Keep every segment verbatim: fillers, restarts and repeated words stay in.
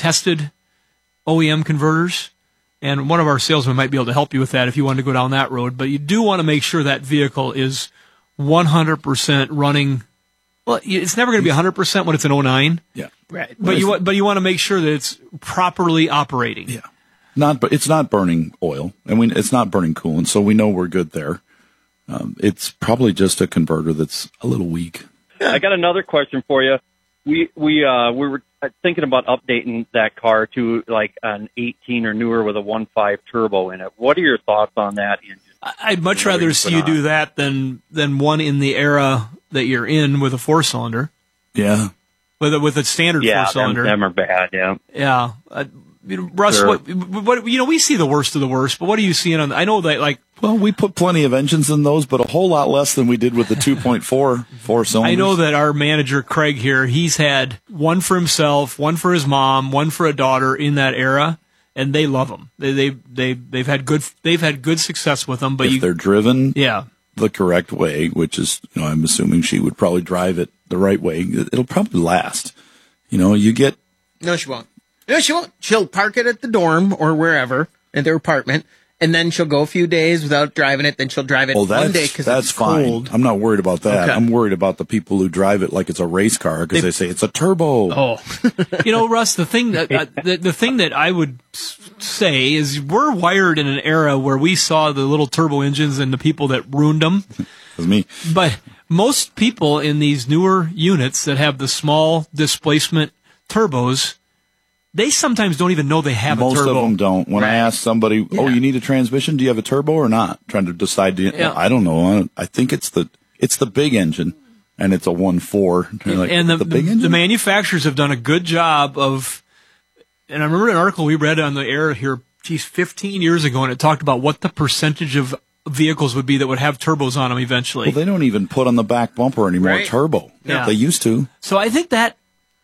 tested O E M converters, and one of our salesmen might be able to help you with that if you want to go down that road. But you do want to make sure that vehicle is one hundred percent running. Well, it's never going to be one hundred percent when it's an oh nine. Yeah. Right. But you but you want to make sure that it's properly operating. Yeah. Not, but it's not burning oil, and we, it's not burning coolant, so we know we're good there. Um, it's probably just a converter that's a little weak. I got another question for you. We we uh we were thinking about updating that car to like an eighteen or newer with a one point five turbo in it. What are your thoughts on that engine? I'd much rather see you do that than than one in the era that you're in with a four cylinder. Yeah. With a, with a standard yeah, four cylinder. Yeah, them are bad. Yeah. Yeah. Uh, you know, Russ, Sure. what, what, you know, we see the worst of the worst, but what are you seeing on, I know that like, Well, we put plenty of engines in those, but a whole lot less than we did with the two point four four cylinders. I know that our manager, Craig here, he's had one for himself, one for his mom, one for a daughter in that era, and they love them. They, they, they, they've had good, they've had good success with them, but if you, they're driven yeah, the correct way, which is, you know, I'm assuming she would probably drive it the right way, it'll probably last. You know, you get... No, she won't. No, she won't. She'll park it at the dorm or wherever, in their apartment, and then she'll go a few days without driving it, then she'll drive it Oh, that's, one day because that's it's fine. cold. I'm not worried about that. Okay. I'm worried about the people who drive it like it's a race car because they, they say it's a turbo. Oh, you know, Russ, the thing that uh, the, the thing that I would s- say is we're wired in an era where we saw the little turbo engines and the people that ruined them. That's me. But most people in these newer units that have the small displacement turbos, they sometimes don't even know they have Most a turbo. of them don't. When Right. I ask somebody, oh, Yeah. you need a transmission? Do you have a turbo or not? Trying to decide. Do you, Yeah. I don't know. I, don't- I think it's the it's the big engine, and it's a one four. Like, and the, the big the, engine. the manufacturers have done a good job of, and I remember an article we read on the air here, geez, fifteen years ago, and it talked about what the percentage of vehicles would be that would have turbos on them eventually. Well, they don't even put on the back bumper anymore Right. turbo. Yeah. They used to. So I think that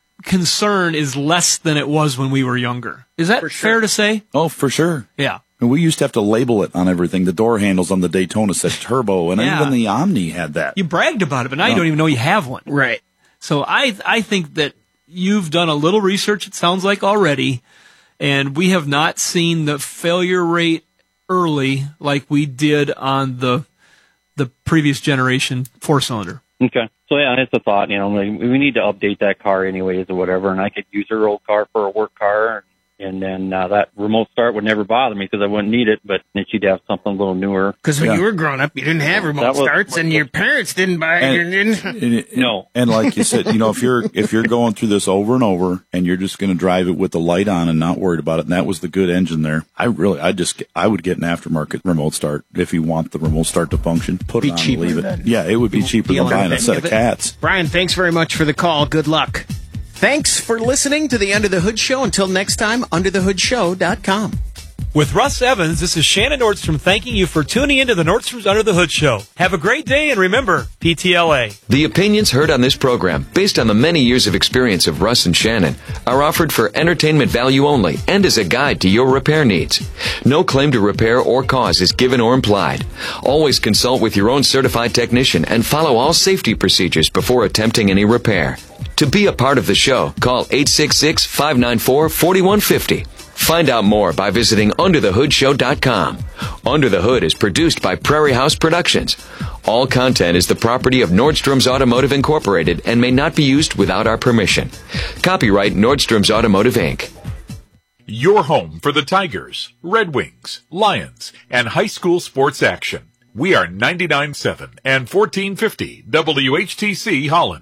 concern is less than it was when we were younger. Is that fair to say? Oh, for sure. Yeah. And we used to have to label it on everything. The door handles on the Daytona said turbo, and Yeah. even the Omni had that. You bragged about it, but now you No. don't even know you have one. Right. So I I think that you've done a little research, it sounds like already, and we have not seen the failure rate early like we did on the the previous generation four cylinder. Okay. So yeah, it's a thought. You know, like, we need to update that car anyways or whatever, and I could use her old car for a work car. And then uh, that remote start would never bother me because I wouldn't need it, but then she'd have something a little newer. Because when Yeah. you were growing up, you didn't have remote That was- starts, and your parents didn't buy it. And- didn't. And it- No. And like you said, you know, if you're if you're going through this over and over and you're just going to drive it with the light on and not worried about it, and that was the good engine there. I really, I just, I would get an aftermarket remote start if you want the remote start to function. Put Be it on cheaper and leave it. then. Yeah, it would be cheaper than Dealing buying a with it. set of cats. Brian, thanks very much for the call. Good luck. Thanks for listening to the Under the Hood Show. Until next time, under the hood show dot com. With Russ Evans, this is Shannon Nordstrom thanking you for tuning into the Nordstrom's Under the Hood Show. Have a great day, and remember, P T L A. The opinions heard on this program, based on the many years of experience of Russ and Shannon, are offered for entertainment value only and as a guide to your repair needs. No claim to repair or cause is given or implied. Always consult with your own certified technician and follow all safety procedures before attempting any repair. To be a part of the show, call eight six six, five nine four, four one five zero. Find out more by visiting under the hood show dot com. Under the Hood is produced by Prairie House Productions. All content is the property of Nordstrom's Automotive Incorporated and may not be used without our permission. Copyright Nordstrom's Automotive, Incorporated. Your home for the Tigers, Red Wings, Lions, and high school sports action. We are ninety-nine point seven and fourteen fifty W H T C Holland.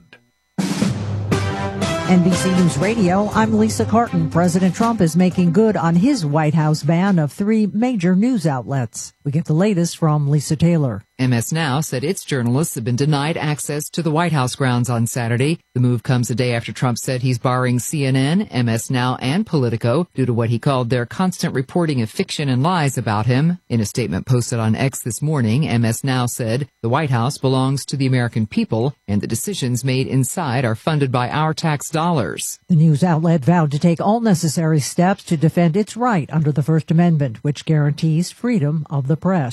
N B C News Radio, I'm Lisa Carton. President Trump is making good on his White House ban of three major news outlets. We get the latest from Lisa Taylor. M S Now said its journalists have been denied access to the White House grounds on Saturday. The move comes a day after Trump said he's barring C N N, M S Now, and Politico due to what he called their constant reporting of fiction and lies about him. In a statement posted on X this morning, M S Now said, "The White House belongs to the American people, and the decisions made inside are funded by our tax dollars." The news outlet vowed to take all necessary steps to defend its right under the First Amendment, which guarantees freedom of the press.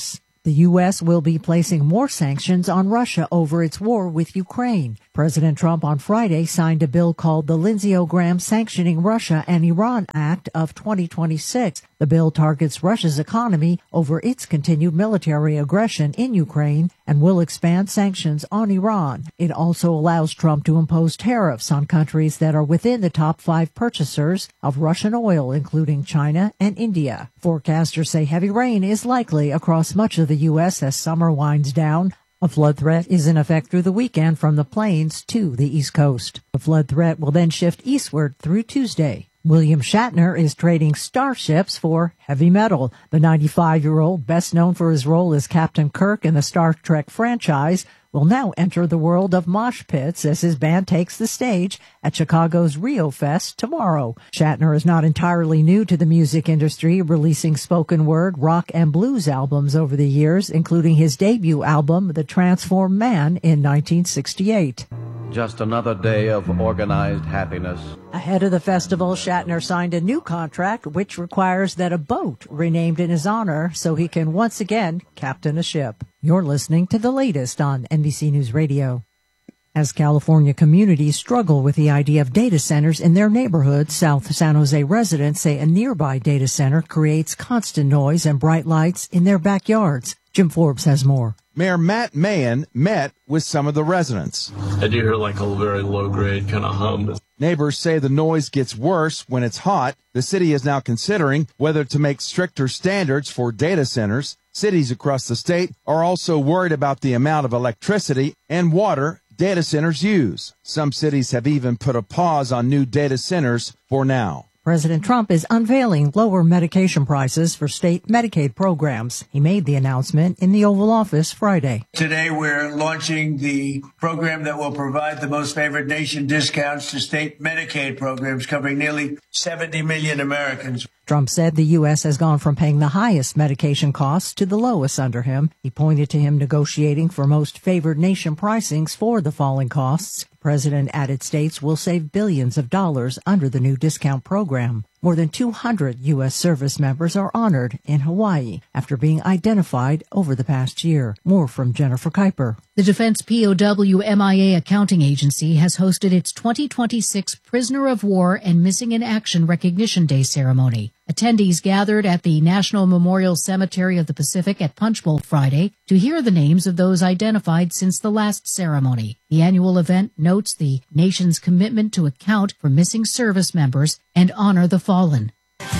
The U S will be placing more sanctions on Russia over its war with Ukraine. President Trump on Friday signed a bill called the Lindsey Graham Sanctioning Russia and Iran Act of twenty twenty-six. The bill targets Russia's economy over its continued military aggression in Ukraine and will expand sanctions on Iran. It also allows Trump to impose tariffs on countries that are within the top five purchasers of Russian oil, including China and India. Forecasters say heavy rain is likely across much of the U S as summer winds down. A flood threat is in effect through the weekend from the plains to the East Coast. The flood threat will then shift eastward through Tuesday. William Shatner is trading starships for heavy metal. The ninety-five-year-old, best known for his role as Captain Kirk in the Star Trek franchise, will now enter the world of mosh pits as his band takes the stage at Chicago's Rio Fest tomorrow. Shatner is not entirely new to the music industry, releasing spoken word, rock, and blues albums over the years, including his debut album, The Transformed Man, in nineteen sixty-eight. Just another day of organized happiness. Ahead of the festival, Shatner signed a new contract which requires that a boat renamed in his honor so he can once again captain a ship. You're listening to the latest on N B C News Radio. As California communities struggle with the idea of data centers in their neighborhoods, South San Jose residents say a nearby data center creates constant noise and bright lights in their backyards. Jim Forbes has more. Mayor Matt Mahan met with some of the residents. I do hear like a very low-grade kind of hum. Neighbors say the noise gets worse when it's hot. The city is now considering whether to make stricter standards for data centers. Cities across the state are also worried about the amount of electricity and water data centers use. Some cities have even put a pause on new data centers for now. President Trump is unveiling lower medication prices for state Medicaid programs. He made the announcement in the Oval Office Friday. Today, we're launching the program that will provide the most favored nation discounts to state Medicaid programs covering nearly seventy million Americans. Trump said the U S has gone from paying the highest medication costs to the lowest under him. He pointed to him negotiating for most favored nation pricings for the falling costs. The president added states will save billions of dollars under the new discount program. More than two hundred U S service members are honored in Hawaii after being identified over the past year. More from Jennifer Kuiper. The Defense P O W M I A Accounting Agency has hosted its twenty twenty-six Prisoner of War and Missing in Action Recognition Day ceremony. Attendees gathered at the National Memorial Cemetery of the Pacific at Punch Bowl Friday to hear the names of those identified since the last ceremony. The annual event notes the nation's commitment to account for missing service members and honor the fallen.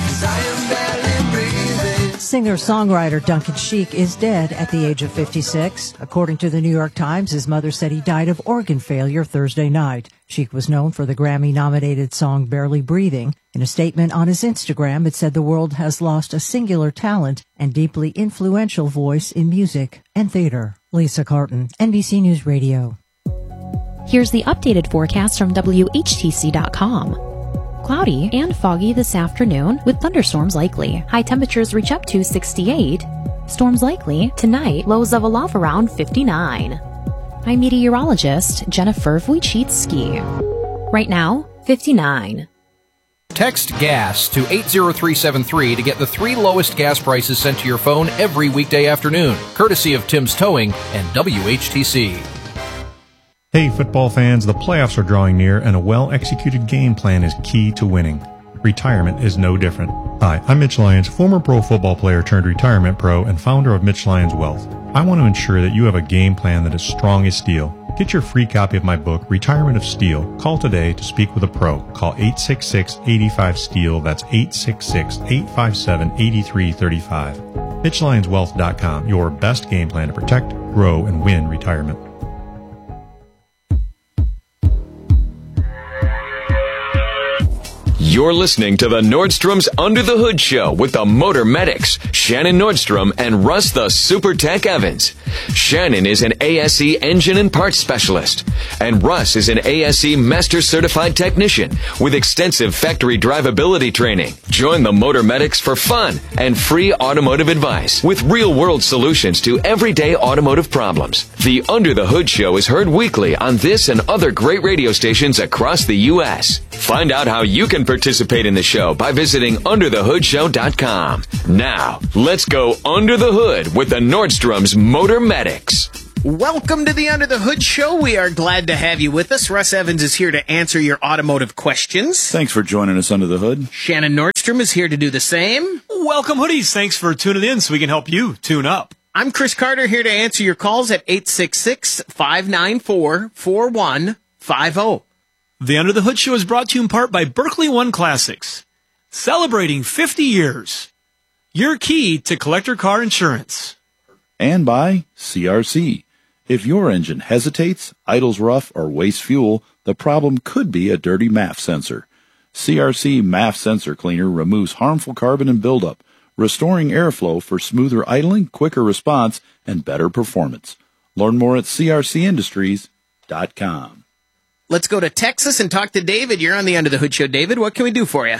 Singer-songwriter Duncan Sheik is dead at the age of fifty-six. According to the New York Times, his mother said he died of organ failure Thursday night. Sheik was known for the Grammy-nominated song Barely Breathing. In a statement on his Instagram, it said the world has lost a singular talent and deeply influential voice in music and theater. Lisa Carton, N B C News Radio. Here's the updated forecast from W H T C dot com. Cloudy and foggy this afternoon with thunderstorms likely. High temperatures reach up to sixty-eight. Storms likely tonight, lows level off around fifty-nine. I'm meteorologist Jennifer Wojcicki. Right now, fifty-nine. Text GAS to eight zero three seven three to get the three lowest gas prices sent to your phone every weekday afternoon, courtesy of Tim's Towing and W H T C. Hey football fans, the playoffs are drawing near and a well-executed game plan is key to winning. Retirement is no different. Hi, I'm Mitch Lyons, former pro football player turned retirement pro and founder of Mitch Lyons Wealth. I want to ensure that you have a game plan that is strong as steel. Get your free copy of my book, Retirement of Steel. Call today to speak with a pro. Call eight six six, eight five, STEEL. That's eight six six, eight five seven, eight three three five. Mitch Lyons Wealth dot com, your best game plan to protect, grow, and win retirement. You're listening to the Nordstrom's Under the Hood Show with the Motor Medics, Shannon Nordstrom and Russ the Super Tech Evans. Shannon is an A S E engine and parts specialist, and Russ is an A S E Master Certified Technician with extensive factory drivability training. Join the Motor Medics for fun and free automotive advice with real-world solutions to everyday automotive problems. The Under the Hood Show is heard weekly on this and other great radio stations across the U S Find out how you can participate in the show by visiting under the hood show dot com. Now, let's go under the hood with the Nordstrom's Motor Medics. Welcome to the Under the Hood Show. We are glad to have you with us. Russ Evans is here to answer your automotive questions. Thanks for joining us under the hood. Shannon Nordstrom is here to do the same. Welcome, hoodies. Thanks for tuning in so we can help you tune up. I'm Chris Carter here to answer your calls at eight six six, five nine four, four one five zero. The Under the Hood Show is brought to you in part by Berkeley One Classics, celebrating fifty years. Your key to collector car insurance. And by C R C. If your engine hesitates, idles rough, or wastes fuel, the problem could be a dirty M A F sensor. C R C M A F Sensor Cleaner removes harmful carbon and buildup, restoring airflow for smoother idling, quicker response, and better performance. Learn more at C R C industries dot com. Let's go to Texas and talk to David. You're on the Under the Hood Show. David, what can we do for you?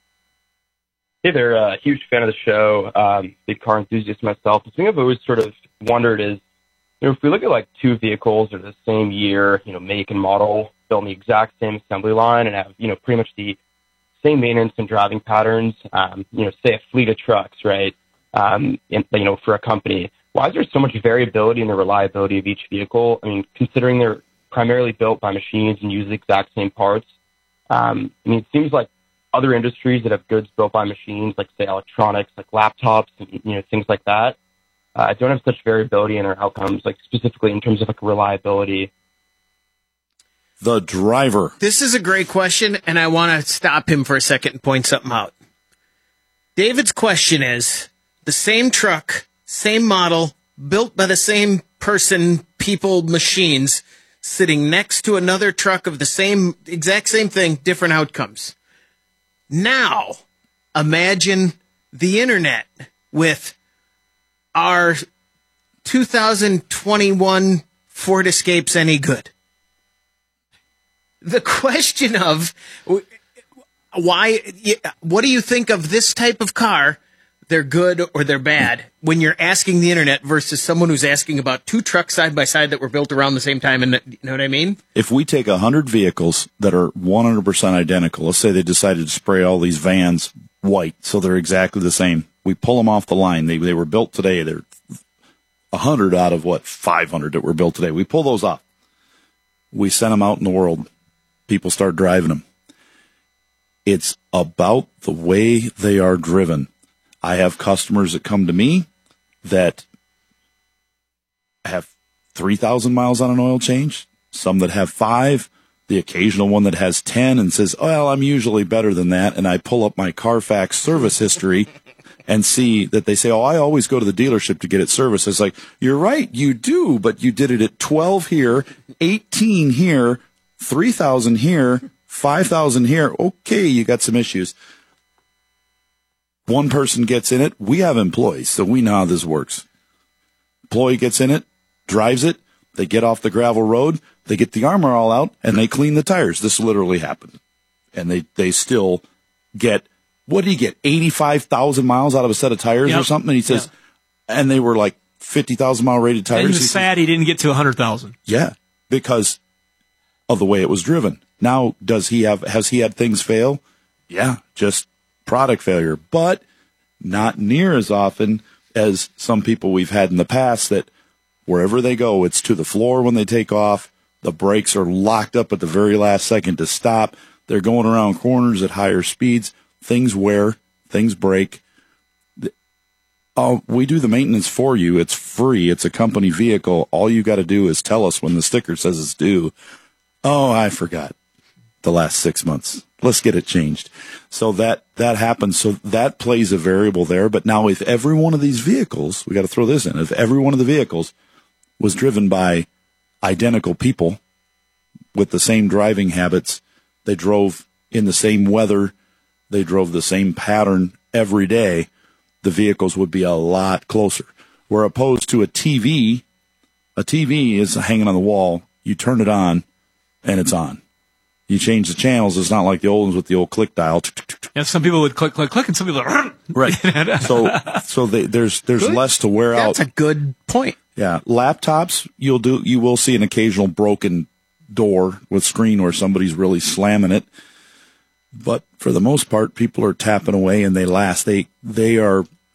Hey there, uh, huge fan of the show, um, big car enthusiast myself. The thing I've always sort of wondered is, you know, if we look at like two vehicles that are the same year, you know, make and model, built on the exact same assembly line and have, you know, pretty much the same maintenance and driving patterns, um, you know, say a fleet of trucks, right, um, in, you know, for a company, why is there so much variability in the reliability of each vehicle? I mean, considering they're primarily built by machines and use the exact same parts, um, I mean, it seems like other industries that have goods built by machines, like, say, electronics, like laptops and, you know, things like that, uh, don't have such variability in their outcomes, like, specifically in terms of, like, reliability. The driver. This is a great question, and I want to stop him for a second and point something out. David's question is, the same truck, same model, built by the same person, people, machines, sitting next to another truck of the same, exact same thing, different outcomes. Now, imagine the internet with our two thousand twenty-one Ford Escapes any good? The question of why, what do you think of this type of car? They're good or they're bad when you're asking the internet versus someone who's asking about two trucks side by side that were built around the same time. And you know what I mean? If we take one hundred vehicles that are one hundred percent identical, let's say they decided to spray all these vans white so they're exactly the same. We pull them off the line. They they were built today. They're one hundred out of, what, five hundred that were built today. We pull those off. We send them out in the world. People start driving them. It's about the way they are driven. I have customers that come to me that have three thousand miles on an oil change, some that have five, the occasional one that has ten and says, well, I'm usually better than that. And I pull up my Carfax service history and see that they say, oh, I always go to the dealership to get it serviced. It's like, you're right, you do, but you did it at twelve here, eighteen here, three thousand here, five thousand here. Okay, you got some issues. One person gets in it. We have employees, so we know how this works. Employee gets in it, drives it. They get off the gravel road. They get the armor all out, and they clean the tires. This literally happened. And they, they still get, what did he get, eighty-five thousand miles out of a set of tires yep. or something? And he says, yep. and they were like fifty thousand mile rated tires. And he's sad he didn't get to one hundred thousand. Yeah, because of the way it was driven. Now, does he have, has he had things fail? Yeah, just product failure, but not near as often as some people we've had in the past that wherever they go, it's to the floor when they take off. The brakes are locked up at the very last second to stop. They're going around corners at higher speeds. Things wear, things break. Oh, we do the maintenance for you. It's free. It's a company vehicle. All you got to do is tell us when the sticker says it's due. Oh, I forgot the last six months. Let's get it changed. So that, that happens. So that plays a variable there. But now if every one of these vehicles, we got to throw this in, if every one of the vehicles was driven by identical people with the same driving habits, they drove in the same weather, they drove the same pattern every day, the vehicles would be a lot closer. Where opposed to a T V, a T V is hanging on the wall, you turn it on, and it's on. You change the channels. It's not like the old ones with the old click dial. Yeah, some people would click, click, click, and some people are right. So, so they, there's there's good. less to wear That's out. That's a good point. Yeah, laptops. You'll do. You will see an occasional broken door with screen where somebody's really slamming it. But for the most part, people are tapping away and they last. They they are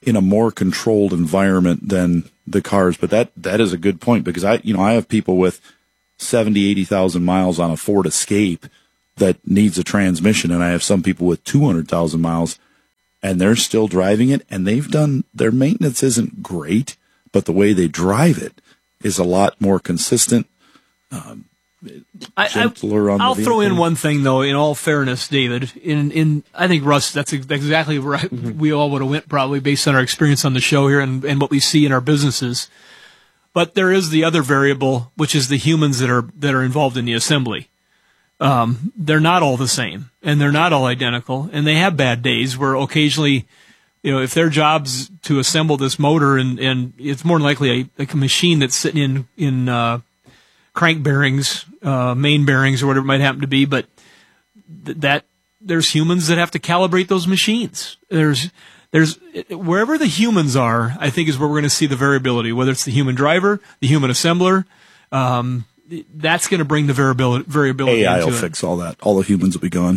in a more controlled environment than the cars. But that, that is a good point, because I, you know, I have people with seventy, eighty thousand miles on a Ford Escape that needs a transmission. And I have some people with two hundred thousand miles and they're still driving it, and they've done, their maintenance isn't great, but the way they drive it is a lot more consistent. Um, I, gentler on I'll the throw in vehicle. one thing though. In all fairness, David, in in I think Russ, that's ex- exactly right. Mm-hmm. We all would have went probably based on our experience on the show here and, and what we see in our businesses. But there is the other variable, which is the humans that are that are involved in the assembly. Um, they're not all the same, and they're not all identical, and they have bad days where occasionally, you know, if their job's to assemble this motor, and, and it's more than likely a, like a machine that's sitting in in uh, crank bearings, uh, main bearings, or whatever it might happen to be, but th- that there's humans that have to calibrate those machines. There's there's wherever the humans are, I think is where we're going to see the variability. Whether it's the human driver, the human assembler, um, that's going to bring the variability. Variability. A I will into it. fix all that. All the humans will be gone.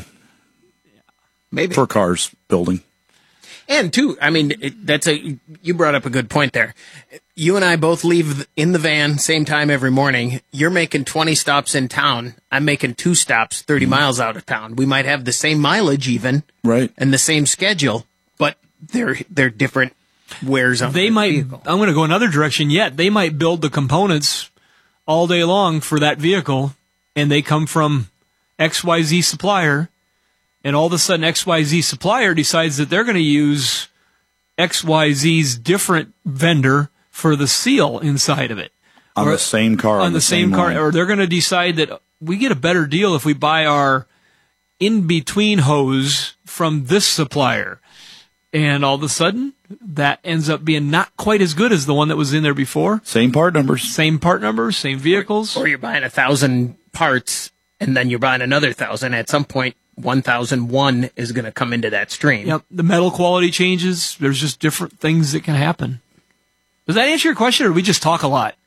Maybe for cars building. And too, I mean, it, that's a, you brought up a good point there. You and I both leave in the van same time every morning. You're making twenty stops in town. I'm making two stops thirty mm-hmm. miles out of town. We might have the same mileage even. Right. And the same schedule, but they're, they're different wears on They the might, vehicle. I'm going to go another direction yet. They might build the components all day long for that vehicle, and they come from X Y Z supplier, and all of a sudden X Y Z supplier decides that they're going to use X Y Z's different vendor for the seal inside of it. On or, the same car. On, on the, the same, same car. line. Or they're going to decide that we get a better deal if we buy our in-between hose from this supplier. And all of a sudden, that ends up being not quite as good as the one that was in there before. Same part numbers. Same part numbers, same vehicles. Or, or you're buying a thousand parts, and then you're buying another thousand. At some point, one thousand one is going to come into that stream. Yep. The metal quality changes. There's just different things that can happen. Does that answer your question, or do we just talk a lot?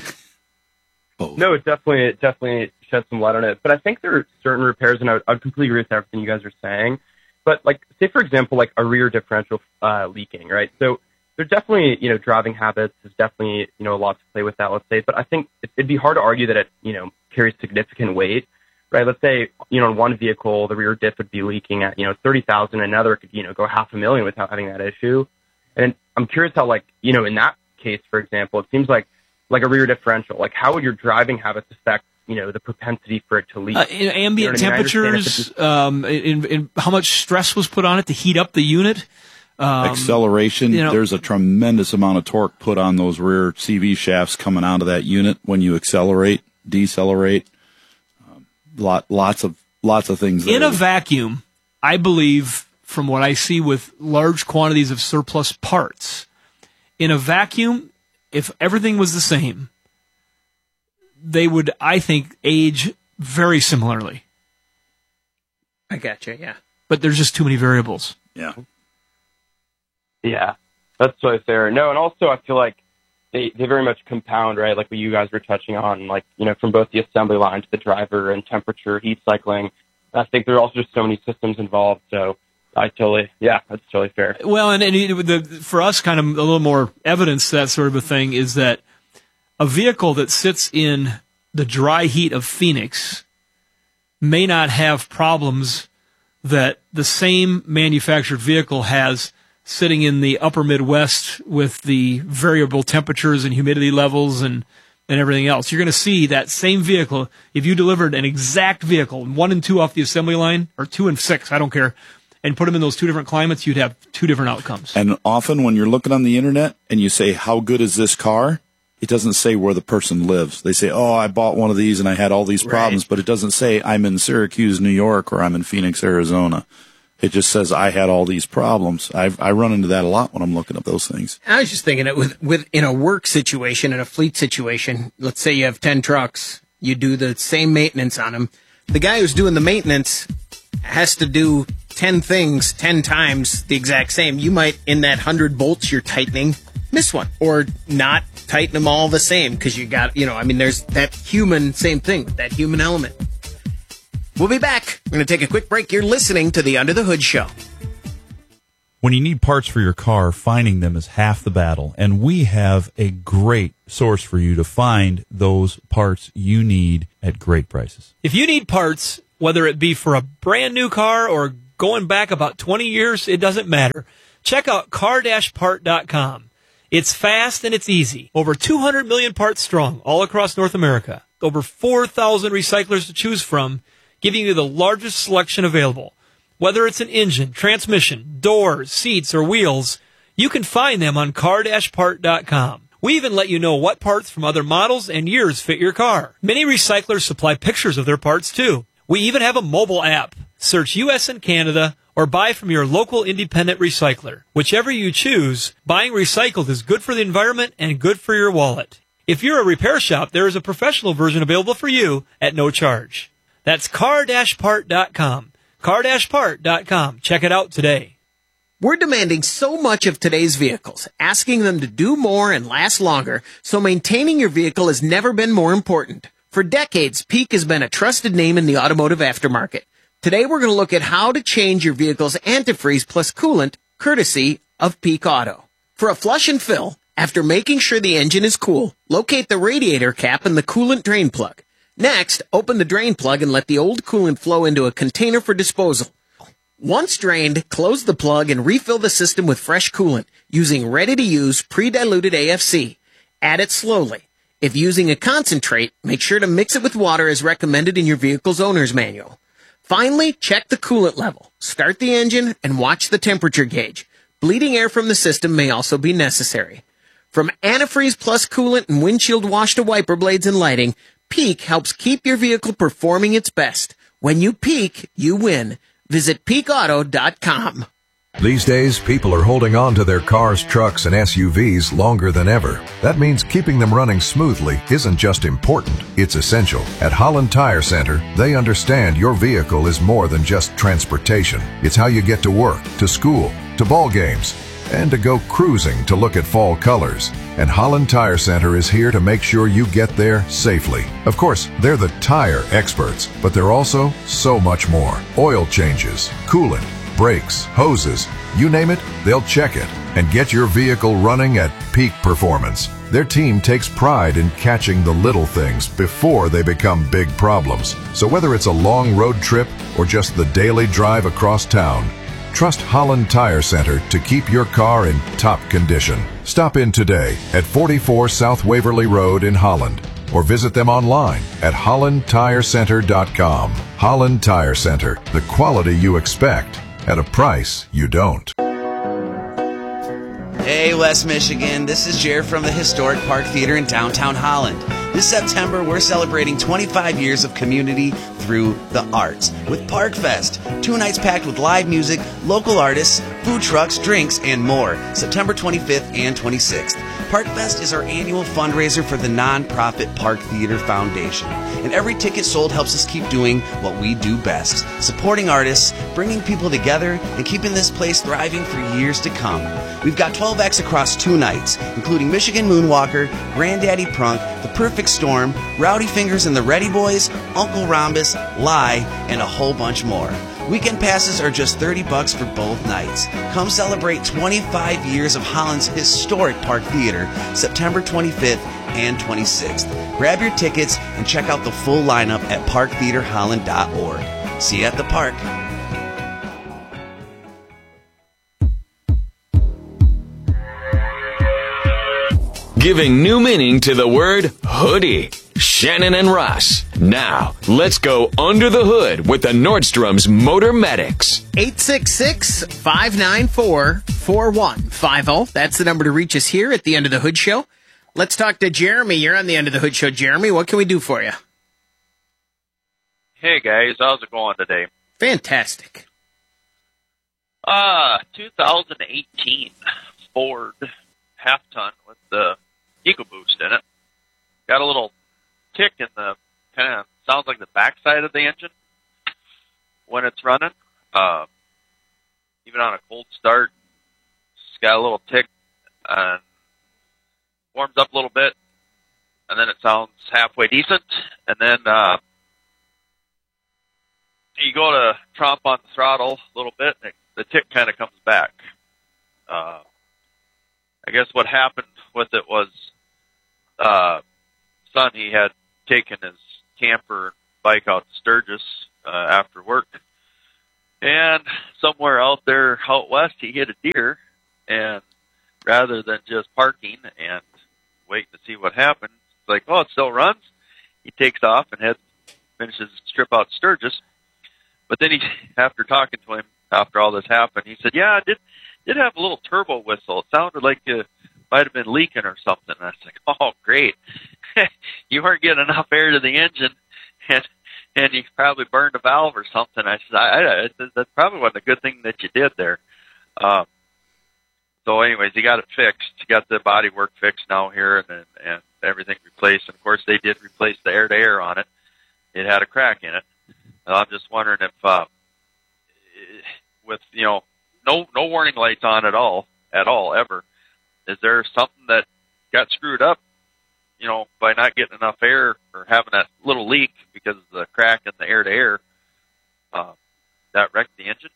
No, it definitely, it definitely sheds some light on it. But I think there are certain repairs, and I would, I would completely agree with everything you guys are saying. But, like, say, for example, like a rear differential uh, leaking, right? So there's definitely, you know, driving habits. There's definitely, you know, a lot to play with that, let's say. But I think it'd be hard to argue that it, you know, carries significant weight, right? Let's say, you know, in one vehicle, the rear diff would be leaking at, you know, thirty thousand. Another could, you know, go half a million without having that issue. And I'm curious how, like, you know, in that case, for example, it seems like, like a rear differential, like how would your driving habits affect, you know, the propensity for it to leak? Uh, in ambient you know I mean? temperatures, just, um, in, in how much stress was put on it to heat up the unit. Um, Acceleration. You know, there's a tremendous amount of torque put on those rear C V shafts coming out of that unit when you accelerate, decelerate. Um, lot, lots of, lots of things. In there. a vacuum, I believe, from what I see with large quantities of surplus parts, in a vacuum, if everything was the same, they would, I think, age very similarly. I gotcha, yeah. But there's just too many variables. Yeah. Yeah, that's totally fair. No, and also I feel like they, they very much compound, right? Like what you guys were touching on, like, you know, from both the assembly line to the driver and temperature, heat cycling. I think there are also just so many systems involved, so I totally, yeah, that's totally fair. Well, and, and the, for us, kind of a little more evidence to that sort of a thing is that a vehicle that sits in the dry heat of Phoenix may not have problems that the same manufactured vehicle has sitting in the upper Midwest with the variable temperatures and humidity levels and, and everything else. You're going to see that same vehicle, if you delivered an exact vehicle, one and two off the assembly line, or two and six, I don't care, and put them in those two different climates, you'd have two different outcomes. And often when you're looking on the internet and you say, how good is this car? It doesn't say where the person lives. They say, oh, I bought one of these and I had all these problems, right. But it doesn't say I'm in Syracuse, New York, or I'm in Phoenix, Arizona. It just says I had all these problems. I've, I run into that a lot when I'm looking at those things. I was just thinking it with, with, in a work situation, in a fleet situation, let's say you have ten trucks, you do the same maintenance on them. The guy who's doing the maintenance has to do ten things ten times the exact same. You might, in that hundred bolts you're tightening, miss one or not tighten them all the same because you got, you know, I mean, there's that human, same thing, that human element. We'll be back. We're going to take a quick break. You're listening to the Under the Hood Show. When you need parts for your car, finding them is half the battle, and we have a great source for you to find those parts you need at great prices. If you need parts, whether it be for a brand new car or going back about twenty years, it doesn't matter. Check out car dash part dot com. It's fast and it's easy. Over two hundred million parts strong all across North America. Over four thousand recyclers to choose from, giving you the largest selection available. Whether it's an engine, transmission, doors, seats, or wheels, you can find them on car dash part dot com. We even let you know what parts from other models and years fit your car. Many recyclers supply pictures of their parts too. We even have a mobile app. Search U S and Canada or buy from your local independent recycler. Whichever you choose, buying recycled is good for the environment and good for your wallet. If you're a repair shop, there is a professional version available for you at no charge. That's car dash part dot com. car dash part dot com. Check it out today. We're demanding so much of today's vehicles, asking them to do more and last longer, so maintaining your vehicle has never been more important. For decades, Peak has been a trusted name in the automotive aftermarket. Today, we're going to look at how to change your vehicle's antifreeze plus coolant, courtesy of Peak Auto. For a flush and fill, after making sure the engine is cool, locate the radiator cap and the coolant drain plug. Next, open the drain plug and let the old coolant flow into a container for disposal. Once drained, close the plug and refill the system with fresh coolant using ready-to-use pre-diluted A F C. Add it slowly. If using a concentrate, make sure to mix it with water as recommended in your vehicle's owner's manual. Finally, check the coolant level. Start the engine and watch the temperature gauge. Bleeding air from the system may also be necessary. From antifreeze plus coolant and windshield wash to wiper blades and lighting, Peak helps keep your vehicle performing its best. When you peak, you win. Visit peak auto dot com. These days, people are holding on to their cars, trucks, and S U Vs longer than ever. That means keeping them running smoothly isn't just important, it's essential. At Holland Tire Center, they understand your vehicle is more than just transportation. It's how you get to work, to school, to ball games, and to go cruising to look at fall colors. And Holland Tire Center is here to make sure you get there safely. Of course, they're the tire experts, but they're also so much more. Oil changes, coolant, brakes, hoses, you name it, they'll check it and get your vehicle running at peak performance. Their team takes pride in catching the little things before they become big problems. So whether it's a long road trip or just the daily drive across town, trust Holland Tire Center to keep your car in top condition. Stop in today at forty-four South Waverly Road in Holland or visit them online at holland tire center dot com. Holland Tire Center, the quality you expect at a price you don't. Hey, West Michigan, this is Jer from the Historic Park Theater in downtown Holland. This September, we're celebrating twenty-five years of community through the arts with Park Fest. Two nights packed with live music, local artists, food trucks, drinks, and more. September twenty-fifth and twenty-sixth. Park Fest is our annual fundraiser for the nonprofit Park Theater Foundation. And every ticket sold helps us keep doing what we do best. Supporting artists, bringing people together, and keeping this place thriving for years to come. We've got twelve acts across two nights, including Michigan Moonwalker, Granddaddy Prunk, The Perfect Storm, Rowdy Fingers and the Ready Boys, Uncle Rhombus, Lie, and a whole bunch more. Weekend passes are just thirty bucks for both nights. Come celebrate twenty-five years of Holland's historic Park Theater, September twenty-fifth and twenty-sixth. Grab your tickets and check out the full lineup at park theater holland dot org. See you at the park. Giving new meaning to the word hoodie. Shannon and Ross. Now, let's go under the hood with the Nordstrom's Motor Medics. eight six six, five nine four, four one five zero. That's the number to reach us here at the End of the Hood Show. Let's talk to Jeremy. You're on the End of the Hood Show. Jeremy, what can we do for you? Hey, guys. How's it going today? Fantastic. Uh, two thousand eighteen Ford half-ton with the EcoBoost in it. Got a little tick in the, kind of sounds like the backside of the engine when it's running. Uh, even on a cold start, it's got a little tick and warms up a little bit, and then it sounds halfway decent, and then uh, you go to tromp on the throttle a little bit, and it, the tick kind of comes back. uh, I guess what happened with it was, uh, son, he had taken his camper and bike out to Sturgis, uh, after work. And somewhere out there out west, he hit a deer, and rather than just parking and waiting to see what happens, it's like, oh, it still runs. He takes off and heads, finishes his trip out to Sturgis. But then he, after talking to him, after all this happened, he said, yeah, I did, did have a little turbo whistle. It sounded like it might have been leaking or something. And I was like, oh, great. You weren't getting enough air to the engine, and and you probably burned a valve or something. I said, I, I, that probably wasn't a good thing that you did there. Um, so anyways, he got it fixed. He got the body work fixed now here, and and everything replaced. And of course, they did replace the air-to-air on it. It had a crack in it. And I'm just wondering if, uh, with, you know, no no warning lights on at all, at all, ever, is there something that got screwed up, you know, by not getting enough air or having that little leak because of the crack in the air-to-air, uh, that wrecked the engine?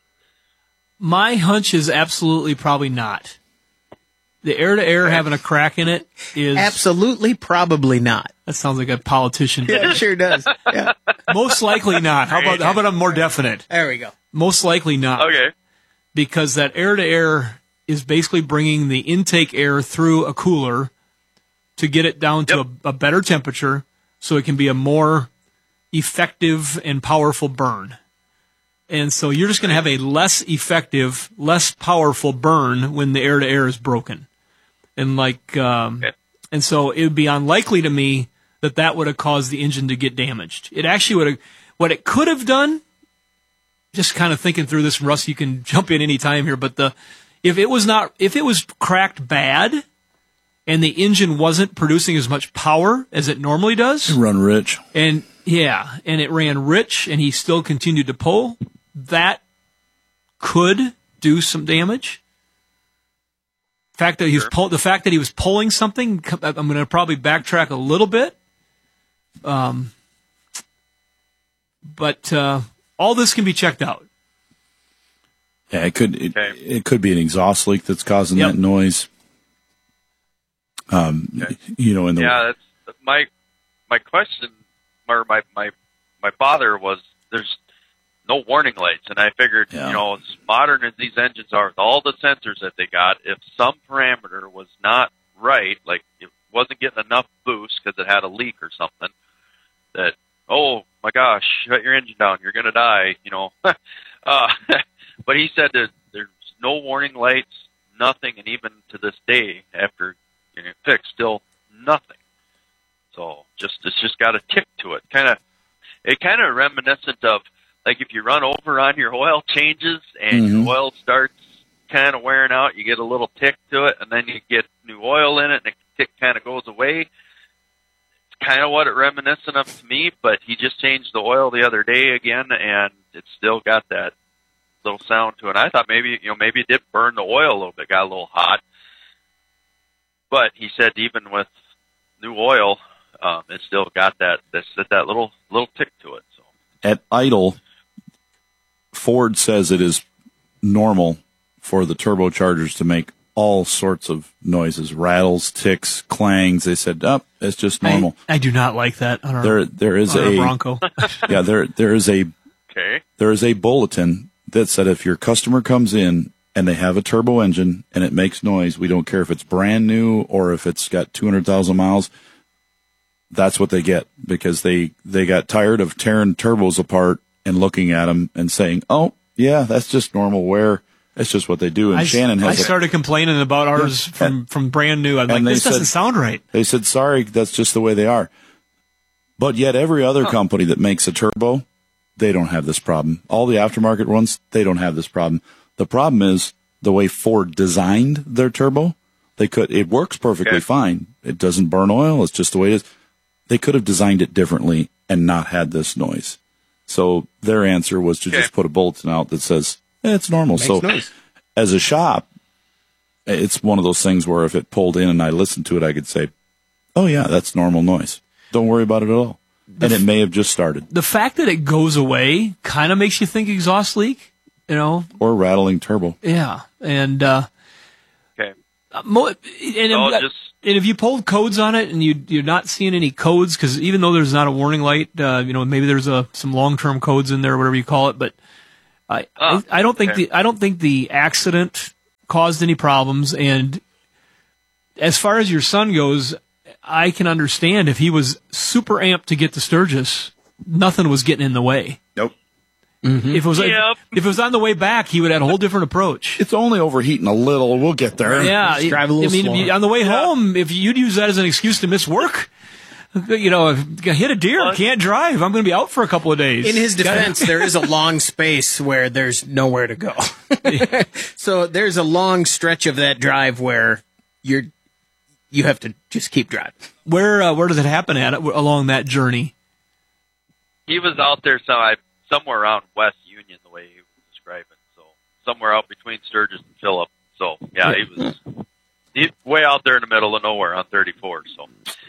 My hunch is absolutely probably not. The air-to-air having a crack in it is... Absolutely probably not. That sounds like a politician. Yeah, it sure does. Yeah. Most likely not. How about how about I'm more definite? There we go. Most likely not. Okay. Because that air-to-air is basically bringing the intake air through a cooler to get it down to yep. a, a better temperature so it can be a more effective and powerful burn. And so you're just going to have a less effective, less powerful burn when the air-to-air is broken. And like, um, okay. and so it would be unlikely to me that that would have caused the engine to get damaged. It actually would have, what it could have done, just kind of thinking through this, Russ, you can jump in any time here, but the, if it was not, if it was cracked bad and the engine wasn't producing as much power as it normally does. It run rich. And yeah, and it ran rich and he still continued to pull, that could do some damage. The fact that he was pull, the fact that he was pulling something, I'm going to probably backtrack a little bit. Um, but uh, all this can be checked out. Yeah, it could. It, okay. it could be an exhaust leak that's causing yep. that noise. Um, okay. you know, in the yeah, that's my my question. Or my my my father was there's no warning lights, and I figured, yeah. you know, as modern as these engines are, with all the sensors that they got, if some parameter was not right, like it wasn't getting enough boost because it had a leak or something, that, oh my gosh, shut your engine down, you're going to die, you know. uh, but he said that there's no warning lights, nothing, and even to this day, after getting it fixed, still nothing. So just it's just got a tick to it, kind of, it kind of reminiscent of, like if you run over on your oil changes and mm-hmm. your oil starts kind of wearing out, you get a little tick to it, and then you get new oil in it, and the tick kind of goes away. It's kind of what it reminiscent of to me, but he just changed the oil the other day again, and it's still got that little sound to it. And I thought maybe, you know, maybe it did burn the oil a little bit, got a little hot. But he said even with new oil, um, it still got that, that, that little, little tick to it. So at idle, Ford says it is normal for the turbochargers to make all sorts of noises, rattles, ticks, clangs. They said, "Up, oh, it's just normal." I, I do not like that on our, there, there is on a our Bronco. yeah, there, there is a, okay. there is a bulletin that said if your customer comes in and they have a turbo engine and it makes noise, we don't care if it's brand new or if it's got two hundred thousand miles. That's what they get because they, they got tired of tearing turbos apart and looking at them and saying, "Oh, yeah, that's just normal wear. It's just what they do." And I, Shannon has. I started a, complaining about ours yeah, from, and, from brand new. I'm like, this said, doesn't sound right. They said, "Sorry, that's just the way they are." But yet, every other huh. company that makes a turbo, they don't have this problem. All the aftermarket ones, they don't have this problem. The problem is the way Ford designed their turbo. They could. It works perfectly okay. fine. It doesn't burn oil. It's just the way it is. They could have designed it differently and not had this noise. So their answer was to okay. just put a bulletin out that says, eh, it's normal. Makes so noise. As a shop, it's one of those things where if it pulled in and I listened to it, I could say, oh yeah, that's normal noise. Don't worry about it at all. The and it may have just started. The fact that it goes away kind of makes you think exhaust leak, you know? Or rattling turbo. Yeah. And, uh, Uh, mo- and, So and, just- and if you pulled codes on it and you, you're not seeing any codes, because even though there's not a warning light, uh, you know, maybe there's a, some long-term codes in there, whatever you call it, but I, Oh, I, I don't think okay. the, I don't think the accident caused any problems. And as far as your son goes, I can understand if he was super amped to get to Sturgis, nothing was getting in the way. Nope. If it was Yep. if it was on the way back, he would have had a whole different approach. It's only overheating a little. We'll get there. Yeah, Just drive a little I mean, slower. if you- on the way home, if you'd use that as an excuse to miss work, you know, if I hit a deer, can't drive. I'm going to be out for a couple of days. In his defense, there is a long space where there's nowhere to go. So there's a long stretch of that drive where you're you have to just keep driving. Where uh, where does it happen at along that journey? He was out there some, I, somewhere around West Union, the way he was describing. So somewhere out between Sturgis and Phillip. So yeah, he was he, way out there in the middle of nowhere on thirty-four. So.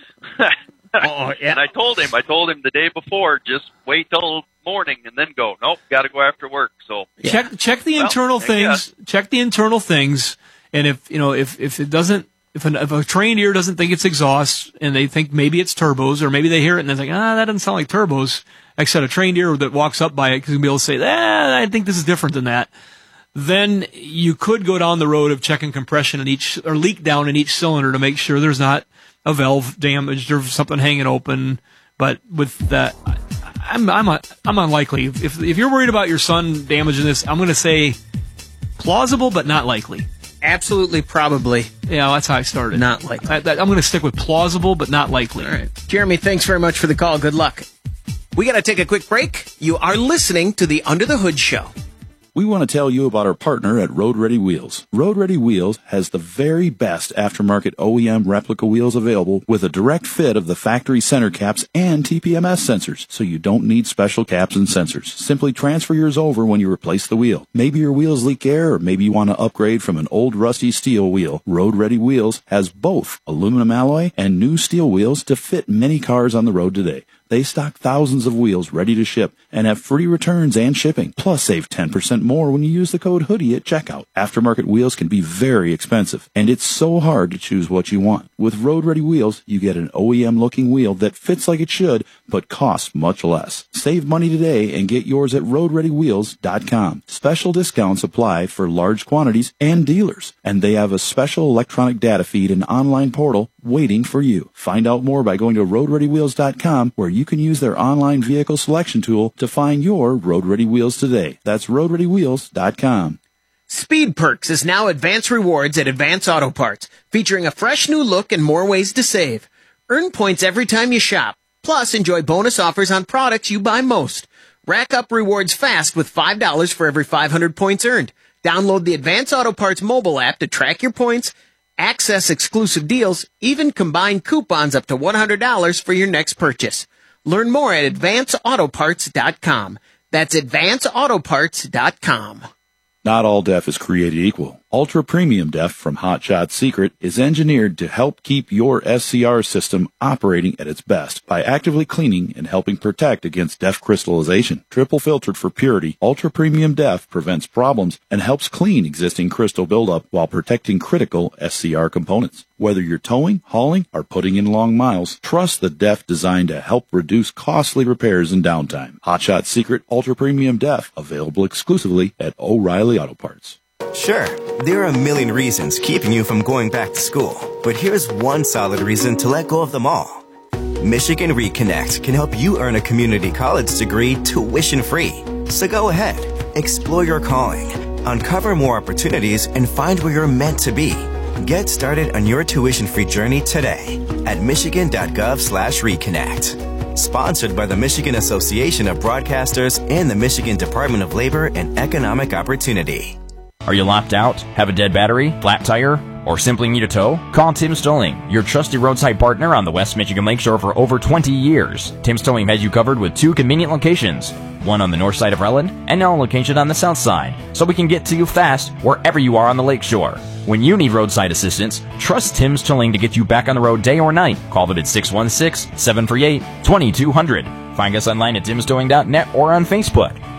Oh, yeah. And I told him, I told him the day before, just wait till morning and then go. Nope, got to go after work. So Check check the Well, internal I things. Check the internal things, and if you know if if it doesn't. If, an, if a trained ear doesn't think it's exhaust and they think maybe it's turbos, or maybe they hear it and they're like, ah, that doesn't sound like turbos, except a trained ear that walks up by it can be able to say, ah, I think this is different than that. Then you could go down the road of checking compression in each, or leak down in each cylinder to make sure there's not a valve damaged or something hanging open. But with that, I'm, I'm, a, I'm unlikely. If, if you're worried about your son damaging this, I'm going to say plausible, but not likely. Absolutely, probably. Yeah, that's how I started. Not likely. I, I'm going to stick with plausible, but not likely. All right. Jeremy, thanks very much for the call. Good luck. We got to take a quick break. You are listening to the Under the Hood Show. We want to tell you about our partner at Road Ready Wheels. Road Ready Wheels has the very best aftermarket O E M replica wheels available with a direct fit of the factory center caps and T P M S sensors, so you don't need special caps and sensors. Simply transfer yours over when you replace the wheel. Maybe your wheels leak air, or maybe you want to upgrade from an old rusty steel wheel. Road Ready Wheels has both aluminum alloy and new steel wheels to fit many cars on the road today. They stock thousands of wheels ready to ship and have free returns and shipping. Plus, save ten percent more when you use the code HOODIE at checkout. Aftermarket wheels can be very expensive, and it's so hard to choose what you want. With Road Ready Wheels, you get an O E M-looking wheel that fits like it should, but costs much less. Save money today and get yours at road ready wheels dot com. Special discounts apply for large quantities and dealers, and they have a special electronic data feed and online portal waiting for you. Find out more by going to road ready wheels dot com, where you can use their online vehicle selection tool to find your Road Ready Wheels today. That's road ready wheels dot com. Speed Perks is now Advance Rewards at Advance Auto Parts, featuring a fresh new look and more ways to save. Earn points every time you shop. Plus, enjoy bonus offers on products you buy most. Rack up rewards fast with five dollars for every five hundred points earned. Download the Advance Auto Parts mobile app to track your points, access exclusive deals, even combine coupons up to one hundred dollars for your next purchase. Learn more at advance auto parts dot com. That's advance auto parts dot com. Not all DEF is created equal. Ultra Premium DEF from Hot Shot Secret is engineered to help keep your S C R system operating at its best by actively cleaning and helping protect against DEF crystallization. Triple filtered for purity, Ultra Premium DEF prevents problems and helps clean existing crystal buildup while protecting critical S C R components. Whether you're towing, hauling, or putting in long miles, trust the DEF designed to help reduce costly repairs and downtime. Hot Shot Secret Ultra Premium DEF, available exclusively at O'Reilly Auto Parts. Sure, there are a million reasons keeping you from going back to school, but here's one solid reason to let go of them all. Michigan Reconnect can help you earn a community college degree tuition-free. So go ahead, explore your calling, uncover more opportunities, and find where you're meant to be. Get started on your tuition-free journey today at michigan.gov slash reconnect. Sponsored by the Michigan Association of Broadcasters and the Michigan Department of Labor and Economic Opportunity. Are you locked out, have a dead battery, flat tire, or simply need a tow? Call Tim Stolling, your trusted roadside partner on the West Michigan Lakeshore for over twenty years. Tim Stolling has you covered with two convenient locations, one on the north side of Relland and now a location on the south side, so we can get to you fast wherever you are on the lakeshore. When you need roadside assistance, trust Tim Stolling to get you back on the road day or night. Call them at six one six, seven three eight, two two zero zero. Find us online at tim stolling dot net or on Facebook.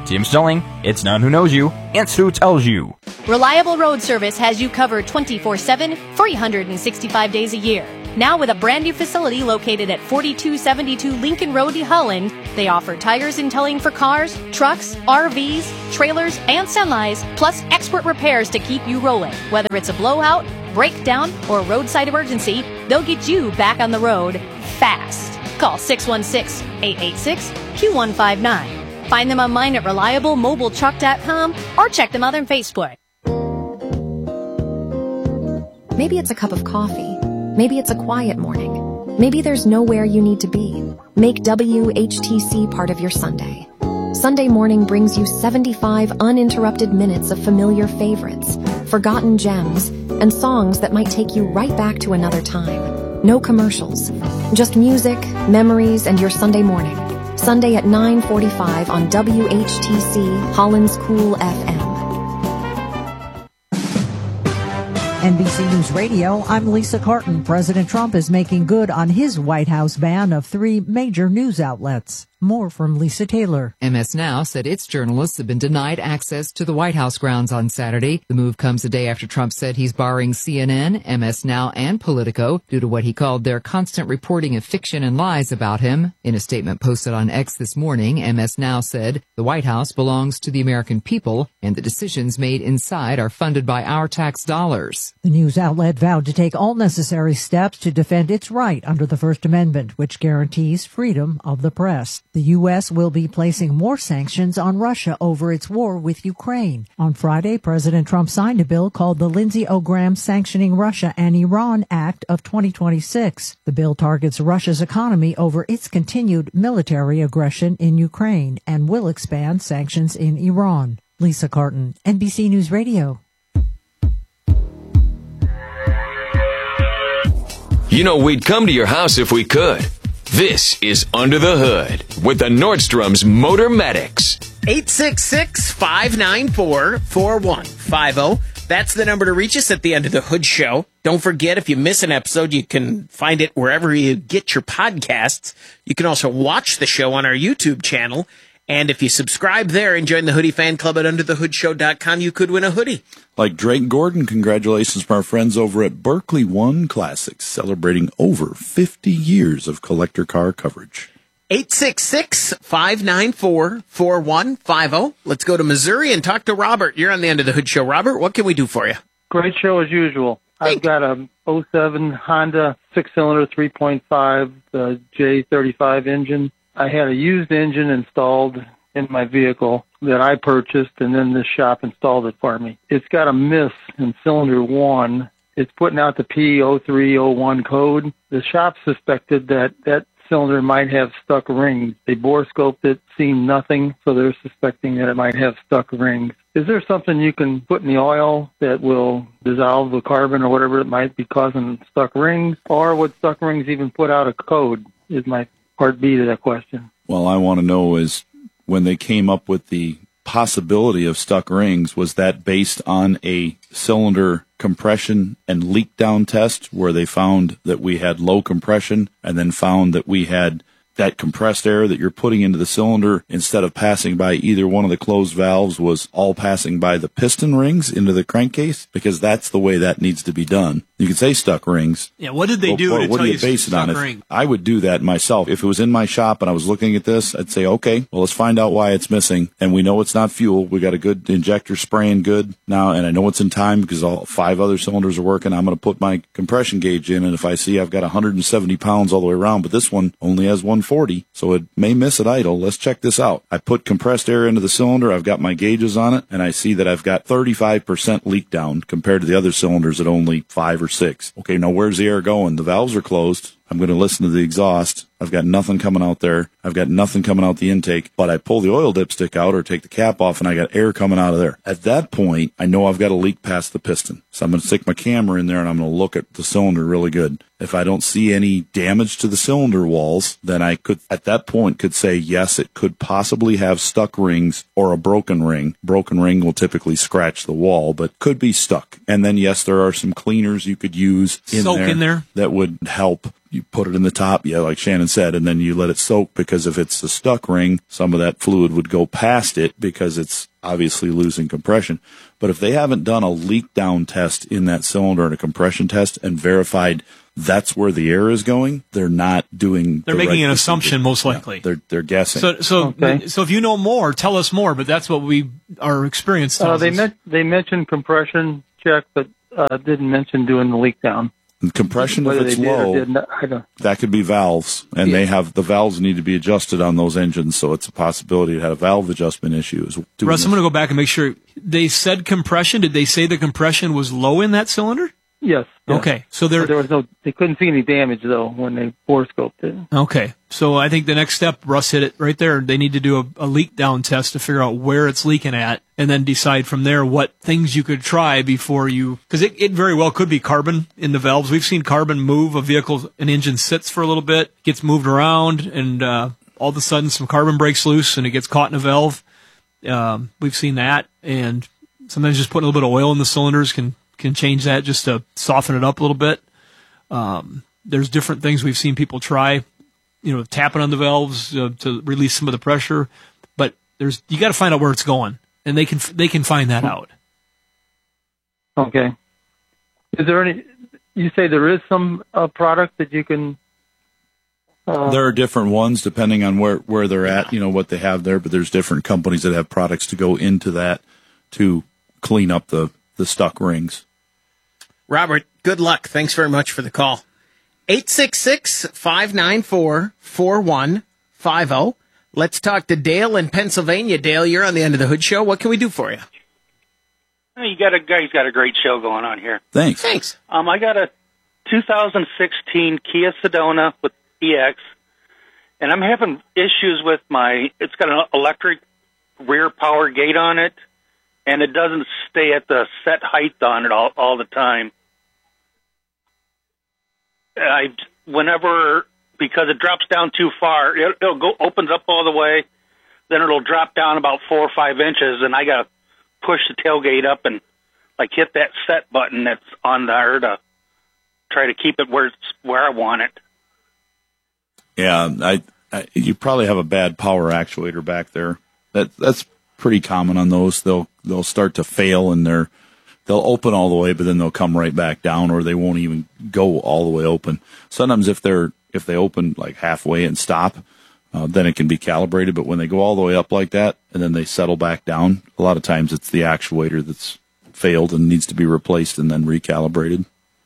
Tim Stelling, it's not who knows you, it's who tells you. Reliable Road Service has you covered twenty-four seven, three hundred sixty-five days a year. Now with a brand new facility located at forty-two seventy-two Lincoln Road, Holland, they offer tires and towing for cars, trucks, R Vs, trailers, and semis, plus expert repairs to keep you rolling. Whether it's a blowout, breakdown, or roadside emergency, they'll get you back on the road fast. Call six one six, eight eight six, two one five nine. Find them online at reliable mobile truck dot com or check them out on Facebook. Maybe it's a cup of coffee. Maybe it's a quiet morning. Maybe there's nowhere you need to be. Make W H T C part of your Sunday. Sunday morning brings you seventy-five uninterrupted minutes of familiar favorites, forgotten gems, and songs that might take you right back to another time. No commercials. Just music, memories, and your Sunday morning. Sunday at nine forty-five on W H T C, Holland's Cool F M. N B C News Radio, I'm Lisa Carton. President Trump is making good on his White House ban of three major news outlets. More from Lisa Taylor. M S Now said its journalists have been denied access to the White House grounds on Saturday. The move comes a day after Trump said he's barring C N N, M S Now, and Politico due to what he called their constant reporting of fiction and lies about him. In a statement posted on X this morning, M S Now said the White House belongs to the American people and the decisions made inside are funded by our tax dollars. The news outlet vowed to take all necessary steps to defend its right under the First Amendment, which guarantees freedom of the press. The U S will be placing more sanctions on Russia over its war with Ukraine. On Friday, President Trump signed a bill called the Lindsey Graham Sanctioning Russia and Iran Act of twenty twenty-six. The bill targets Russia's economy over its continued military aggression in Ukraine and will expand sanctions in Iran. Lisa Carton, N B C News Radio. You know, we'd come to your house if we could. This is Under the Hood with the Nordstrom's Motor Medics. eight six six, five nine four, four one five zero. That's the number to reach us at the End of the Hood show. Don't forget, if you miss an episode, you can find it wherever you get your podcasts. You can also watch the show on our YouTube channel. And if you subscribe there and join the Hoodie Fan Club at under the hood show dot com, you could win a hoodie. Like Drake Gordon, congratulations from our friends over at Berkeley One Classics, celebrating over fifty years of collector car coverage. eight six six, five nine four, four one five zero. Let's go to Missouri and talk to Robert. You're on the End of the Hood show. Robert, what can we do for you? Great show as usual. I've got a oh seven Honda six-cylinder three point five uh, J thirty-five engine. I had a used engine installed in my vehicle that I purchased, and then this shop installed it for me. It's got a miss in cylinder one. It's putting out the P zero three zero one code. The shop suspected that that cylinder might have stuck rings. They bore scoped it, seen nothing, so they're suspecting that it might have stuck rings. Is there something you can put in the oil that will dissolve the carbon or whatever it might be causing stuck rings? Or would stuck rings even put out a code, is my part B to that question. Well, I want to know is when they came up with the possibility of stuck rings, was that based on a cylinder compression and leak down test where they found that we had low compression and then found that we had that compressed air that you're putting into the cylinder, instead of passing by either one of the closed valves, was all passing by the piston rings into the crankcase? Because that's the way that needs to be done. You can say stuck rings. Yeah, what did they well, do what, to what tell do you you base it on? stuck If ring? I would do that myself. If it was in my shop and I was looking at this, I'd say, okay, well, let's find out why it's missing. And we know it's not fuel. We got a good injector spraying good now, and I know it's in time because all five other cylinders are working. I'm going to put my compression gauge in, and if I see I've got one hundred seventy pounds all the way around, but this one only has one forty, so it may miss at idle. Let's check this out. I put compressed air into the cylinder. I've got my gauges on it, and I see that I've got thirty-five percent leak down compared to the other cylinders at only five or six. Okay, now where's the air going? The valves are closed. I'm going to listen to the exhaust. I've got nothing coming out there. I've got nothing coming out the intake, but I pull the oil dipstick out or take the cap off and I got air coming out of there. At that point, I know I've got a leak past the piston. So I'm going to stick my camera in there and I'm going to look at the cylinder really good. If I don't see any damage to the cylinder walls, then I could, at that point, could say, yes, it could possibly have stuck rings or a broken ring. Broken ring will typically scratch the wall, but could be stuck. And then, yes, there are some cleaners you could use in Soak there, in there. that would help. you put it in the top, yeah, like Shannon said, and then you let it soak, because if it's the stuck ring, some of that fluid would go past it because it's obviously losing compression. But if they haven't done a leak down test in that cylinder and a compression test and verified that's where the air is going, they're not doing. They're the making right an procedure. assumption, most likely. Yeah, they're they're guessing. So, so, Okay. so if you know more, tell us more. But that's what we our experience Uh, tells they us. men- they mentioned compression check, but uh, didn't mention doing the leak down. And compression, if Whether it's they did or low, didn't, I don't. that could be valves, and they have the valves need to be adjusted on those engines. So it's a possibility to have a valve adjustment issue. Is doing Russ, I'm this. going to go back and make sure. They said compression. Did they say the compression was low in that cylinder? Yes. yes. Okay, so there. there was no. They couldn't see any damage though when they bore scoped it. Okay, so I think the next step, Russ hit it right there. They need to do a, a leak down test to figure out where it's leaking at, and then decide from there what things you could try before you, because it, it very well could be carbon in the valves. We've seen carbon move a vehicle, an engine sits for a little bit, gets moved around, and uh, all of a sudden some carbon breaks loose and it gets caught in a valve. Um, we've seen that, and sometimes just putting a little bit of oil in the cylinders can can change that just to soften it up a little bit. Um, there's different things we've seen people try, you know, tapping on the valves uh, to release some of the pressure, but there's, you got to find out where it's going, and they can, they can find that out. Okay. Is there any? You say there is some uh, product that you can. Uh, There are different ones depending on where, where they're at, you know, what they have there, but there's different companies that have products to go into that to clean up the, the stuck rings. Robert, good luck. Thanks very much for the call. eight six six, five nine four, four one five zero. Let's talk to Dale in Pennsylvania. Dale, you're on the End of the Hood Show. What can we do for you? You got a guys got a great show going on here. Thanks. Thanks. Um, I got a two thousand sixteen Kia Sedona with E X, and I'm having issues with my. It's got an electric rear power gate on it, and it doesn't stay at the set height on it all all the time. I whenever because it drops down too far, it, it'll go opens up all the way, then it'll drop down about four or five inches, and I got to push the tailgate up and like hit that set button that's on there to try to keep it where it's where I want it. Yeah, I, I you probably have a bad power actuator back there. That that's pretty common on those. They'll they'll start to fail and they're they'll open all the way, but then they'll come right back down, or they won't even go all the way open. Sometimes if they're if they open like halfway and stop, uh, then it can be calibrated. But when they go all the way up like that and then they settle back down, a lot of times it's the actuator that's failed and needs to be replaced and then recalibrated.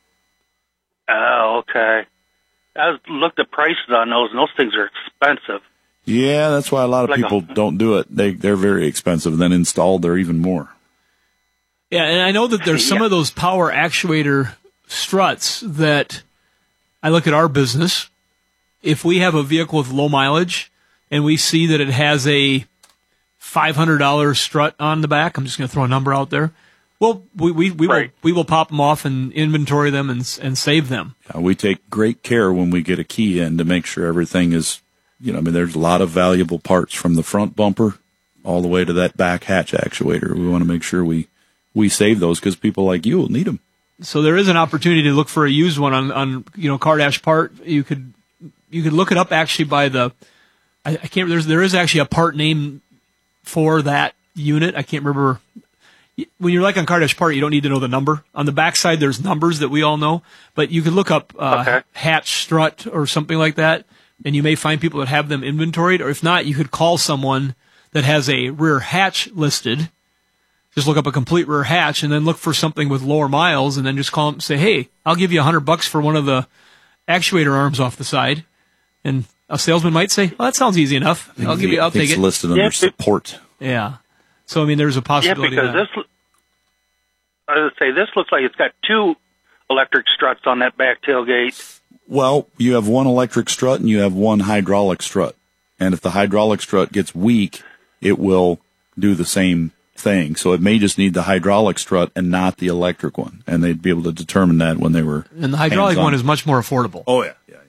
Oh, okay. I looked at prices on those, and those things are expensive. Yeah, that's why a lot of Like a- people don't do it. They they're very expensive. Then installed, they're even more. Yeah, and I know that there's some Yeah. of those power actuator struts that I look at our business. If we have a vehicle with low mileage and we see that it has a five hundred dollars strut on the back, I'm just going to throw a number out there. Well, we we, we Right. will we will pop them off and inventory them and and save them. Uh, we take great care when we get a key in to make sure everything is, you know, I mean, there's a lot of valuable parts from the front bumper all the way to that back hatch actuator. We want to make sure we, we save those because people like you will need them. So there is an opportunity to look for a used one on, on you know, Cardash part. You could you could look it up actually by the I, I can't there's there is actually a part name for that unit. I can't remember. When you're like on Cardash part, you don't need to know the number. On the backside, there's numbers that we all know, but you could look up uh, Okay. hatch strut or something like that, and you may find people that have them inventoried. Or if not, you could call someone that has a rear hatch listed. Just look up a complete rear hatch and then look for something with lower miles, and then just call them and say, "Hey, I'll give you a hundred bucks for one of the actuator arms off the side." And a salesman might say, "Well, that sounds easy enough. I'll give you. I'll take it's it." listed under Yeah, but- support. Yeah. So I mean, there's a Yeah, possibility. because of that. this, I would say this looks like it's got two electric struts on that back tailgate. Well, you have one electric strut and you have one hydraulic strut. And if the hydraulic strut gets weak, it will do the same thing. So it may just need the hydraulic strut and not the electric one. And they'd be able to determine that when they were. And the hydraulic hands-on. one is much more affordable. Oh, yeah. yeah.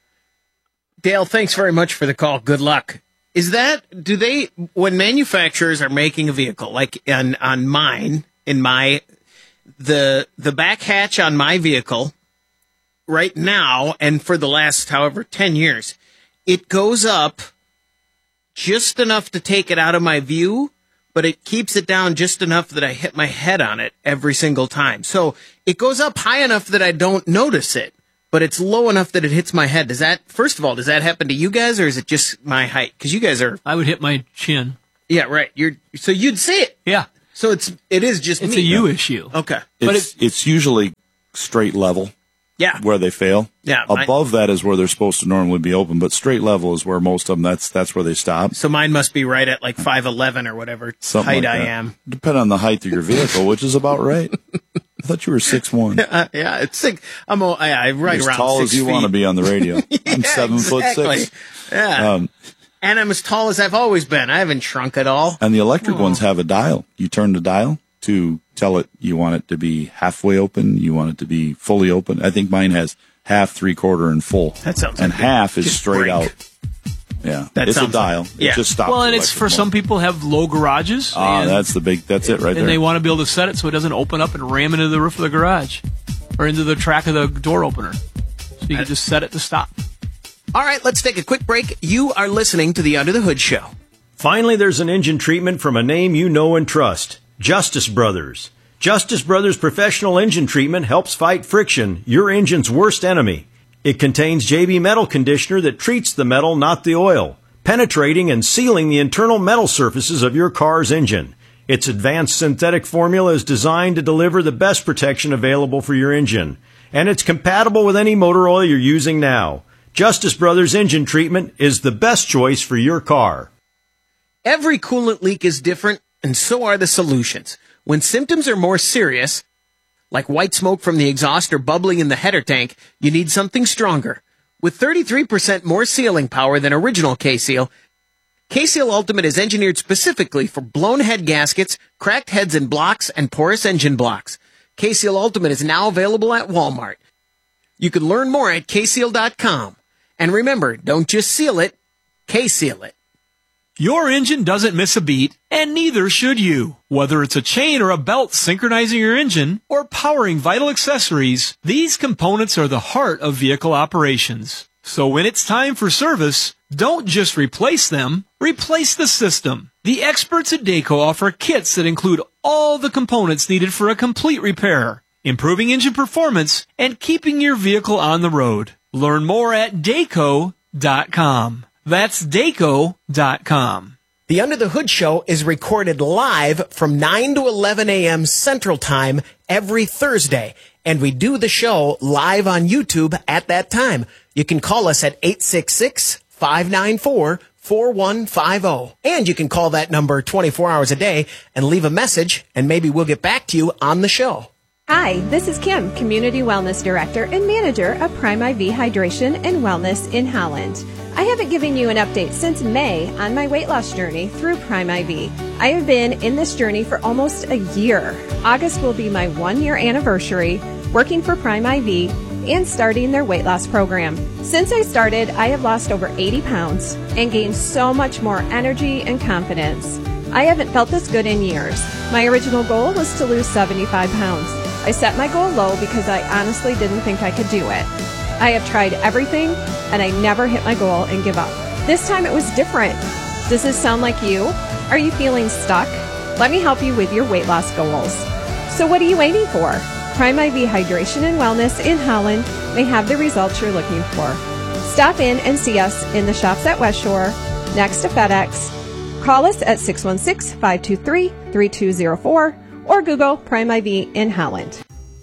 Dale, thanks very much for the call. Good luck. Is that, do they, when manufacturers are making a vehicle, like on, on mine, in my, the, the back hatch on my vehicle right now, and for the last, however, ten years, it goes up just enough to take it out of my view, but it keeps it down just enough that I hit my head on it every single time. So it goes up high enough that I don't notice it, but it's low enough that it hits my head. Does that, first of all, does that happen to you guys, or is it just my height? Because you guys are... I would hit my chin. Yeah, right. You're so you'd see it. Yeah. So it's it is just It's me. a you issue. Okay. It's, But it's, it's usually straight level. Yeah. Where they fail. Yeah, mine- Above that is where they're supposed to normally be open, but straight level is where most of them, that's, that's where they stop. so mine must be right at like five eleven or whatever Something height like I that. am. Depend on the height of your vehicle, which is about right. I thought you were six one. Uh, yeah, it's six. I'm all, I, I right As around tall six as you feet. want to be on the radio. I'm Yeah, seven exactly. foot six. Yeah. Um, And I'm as tall as I've always been. I haven't shrunk at all. and the electric Oh. ones have a dial. You turn the dial to tell it you want it to be halfway open, you want it to be fully open. I think mine has half, three quarter, and full. That sounds and like half is just straight break. out. Yeah, That it's a sounds dial. like- It yeah. just stops. Well, and the it's for electric some people have low garages. Ah, and- that's the big. That's it right and there. they want to be able to set it so it doesn't open up and ram into the roof of the garage or into the track of the door opener. So you can just set it to stop. All right, let's take a quick break. You are listening to the Under the Hood Show. Finally, there's an engine treatment from a name you know and trust, Justice Brothers. Justice Brothers Professional Engine Treatment helps fight friction, your engine's worst enemy. It contains J B Metal Conditioner that treats the metal, not the oil, penetrating and sealing the internal metal surfaces of your car's engine. Its advanced synthetic formula is designed to deliver the best protection available for your engine, and it's compatible with any motor oil you're using now. Justice Brothers Engine Treatment is the best choice for your car. Every coolant leak is different, and so are the solutions. When symptoms are more serious, like white smoke from the exhaust or bubbling in the header tank, you need something stronger. With thirty-three percent more sealing power than original K-Seal, K-Seal Ultimate is engineered specifically for blown head gaskets, cracked heads and blocks, and porous engine blocks. K-Seal Ultimate is now available at Walmart. You can learn more at K seal dot com. And remember, don't just seal it, K-Seal it. Your engine doesn't miss a beat, and neither should you. Whether it's a chain or a belt synchronizing your engine or powering vital accessories, these components are the heart of vehicle operations. So when it's time for service, don't just replace them, replace the system. The experts at Dayco offer kits that include all the components needed for a complete repair, improving engine performance and keeping your vehicle on the road. Learn more at Dayco dot com. That's Dayco dot com. The Under the Hood Show is recorded live from nine to eleven a.m. Central Time every Thursday, and we do the show live on YouTube at that time. You can call us at eight six six, five nine four, four one five zero, and you can call that number twenty-four hours a day and leave a message, and maybe we'll get back to you on the show. Hi, this is Kim, Community Wellness Director and Manager of Prime I V Hydration and Wellness in Holland. I haven't given you an update since May on my weight loss journey through Prime I V. I have been in this journey for almost a year. August will be my one-year anniversary working for Prime I V and starting their weight loss program. Since I started, I have lost over eighty pounds and gained so much more energy and confidence. I haven't felt this good in years. My original goal was to lose seventy-five pounds. I set my goal low because I honestly didn't think I could do it. I have tried everything, and I never hit my goal and give up. This time it was different. Does this sound like you? Are you feeling stuck? Let me help you with your weight loss goals. So what are you waiting for? Prime I V Hydration and Wellness in Holland may have the results you're looking for. Stop in and see us in the shops at West Shore, next to FedEx. Call us at six one six, five two three, three two zero four or Google Prime I V in Holland.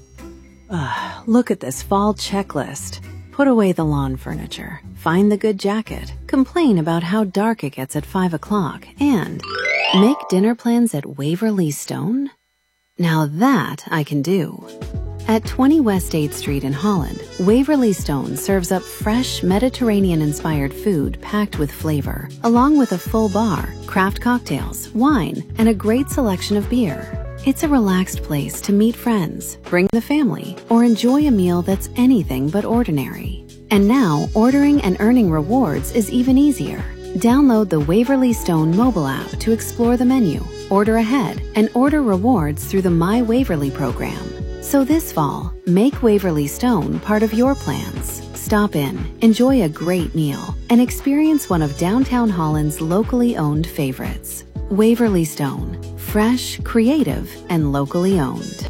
Ugh, look at this fall checklist. Put away the lawn furniture, find the good jacket, complain about how dark it gets at five o'clock, and make dinner plans at Waverly Stone? Now that I can do. At twenty West eighth Street in Holland, Waverly Stone serves up fresh Mediterranean-inspired food packed with flavor, along with a full bar, craft cocktails, wine, and a great selection of beer. It's a relaxed place to meet friends, bring the family, or enjoy a meal that's anything but ordinary. And now, ordering and earning rewards is even easier. Download the Waverly Stone mobile app to explore the menu, order ahead, and order rewards through the My Waverly program. So this fall, make Waverly Stone part of your plans. Stop in, enjoy a great meal, and experience one of downtown Holland's locally owned favorites. Waverly Stone, fresh, creative, and locally owned.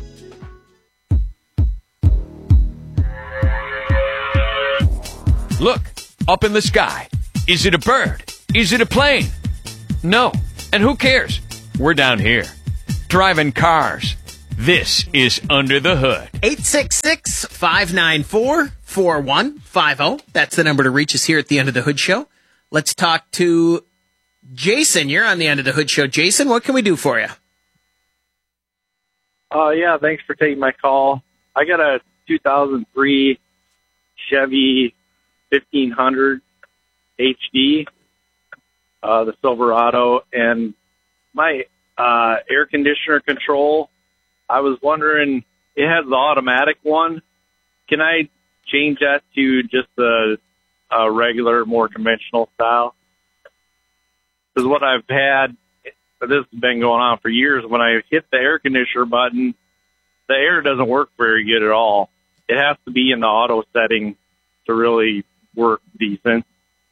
Look, up in the sky. Is it a bird? Is it a plane? No. And who cares? We're down here, driving cars. This is Under the Hood. eight six six, five nine four, four one five zero. That's the number to reach us here at the End of the Hood Show. Let's talk to Jason. You're on the End of the Hood Show. Jason, what can we do for you? Uh, yeah, thanks for taking my call. I got a two thousand three Chevy fifteen hundred H D, uh, the Silverado, and my uh, air conditioner control, I was wondering, it has the automatic one. Can I change that to just a, a regular, more conventional style? Because what I've had, this has been going on for years, when I hit the air conditioner button, the air doesn't work very good at all. It has to be in the auto setting to really work decent.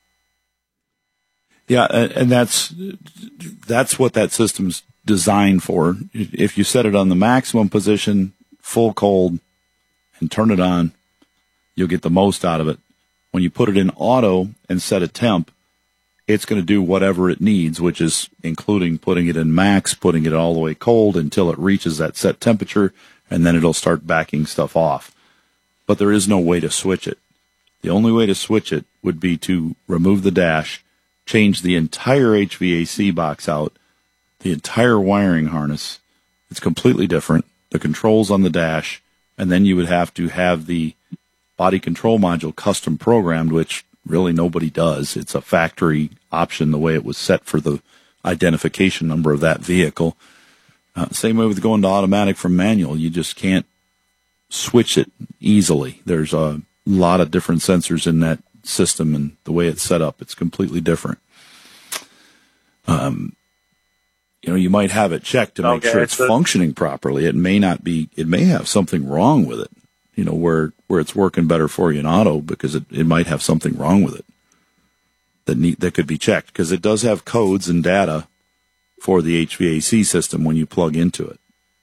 Yeah, and that's that's what that system's designed for. If you set it on the maximum position, full cold, and turn it on, you'll get the most out of it. When you put it in auto and set a temp, it's going to do whatever it needs, which is including putting it in max, putting it all the way cold until it reaches that set temperature, and then it'll start backing stuff off. But there is no way to switch it. The only way to switch it would be to remove the dash, change the entire H V A C box out, the entire wiring harness. It's completely different. The controls on the dash, and then you would have to have the body control module custom programmed, which really nobody does. It's a factory option the way it was set for the identification number of that vehicle. Uh, same way with going to automatic from manual. You just can't switch it easily. There's a lot of different sensors in that system, and the way it's set up, it's completely different. Um, you know, you might have it checked to make Okay, sure it's so- functioning properly. It may not be, it may have something wrong with it, you know, where, where it's working better for you in auto, because it, it might have something wrong with it that need, that could be checked, because it does have codes and data for the H V A C system when you plug into it.